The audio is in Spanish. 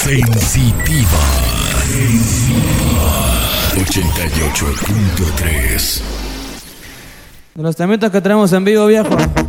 Sensitiva. 88.3. De los temitas que tenemos en vivo, viejo.